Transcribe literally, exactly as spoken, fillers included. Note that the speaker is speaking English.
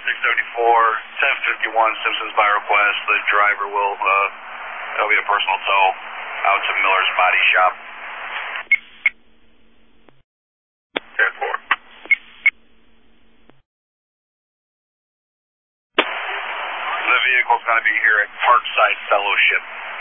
six seventy-four, ten fifty-one Simpsons by request. The driver will, uh, that'll be a personal tow out to Miller's Body Shop. ten four. The vehicle's going to be here at Parkside Fellowship.